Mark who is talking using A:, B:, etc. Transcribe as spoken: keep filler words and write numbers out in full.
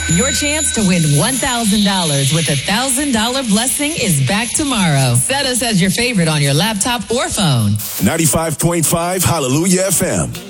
A: Your chance to win one thousand dollars with a one thousand dollars blessing is back tomorrow. Set us as your favorite on your laptop or phone.
B: ninety-five point five Hallelujah F M.